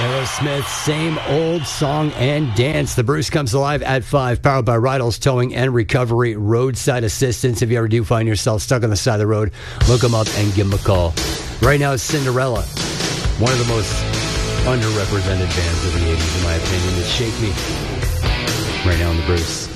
Aerosmith, Same Old Song and Dance. The Bruce comes alive at 5, powered by Rydell's Towing and Recovery Roadside Assistance. If you ever do find yourself stuck on the side of the road, look them up and give them a call. Right now, it's Cinderella, one of the most underrepresented bands of the 80s, in my opinion. It's Shake Me, right now on the Bruce.